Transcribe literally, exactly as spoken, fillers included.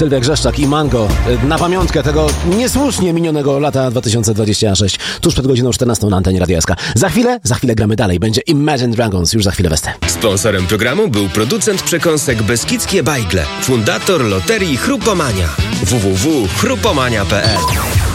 Sylwia Grzeszczak i Mango na pamiątkę tego niesłusznie minionego lata dwa tysiące dwudziestego szóstego, tuż przed godziną czternastą na antenie Radia S K. Za chwilę, za chwilę gramy dalej. Będzie Imagine Dragons, już za chwilę westę. Sponsorem programu był producent przekąsek Beskidzkie Bajgle, fundator loterii Chrupomania. w w w kropka chrupomania kropka p l